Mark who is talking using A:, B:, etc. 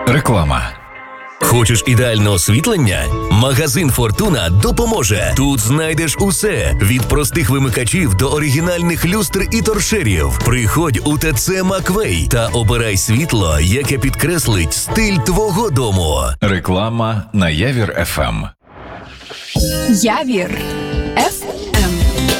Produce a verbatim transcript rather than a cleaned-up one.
A: Реклама.
B: Хочеш ідеальне освітлення? Магазин «Фортуна» допоможе. Тут знайдеш усе – від простих вимикачів до оригінальних люстр і торшерів. Приходь у ТЦ «Маквей» та обирай світло, яке підкреслить стиль твого дому.
A: Реклама на Явір еф ем.
C: Явір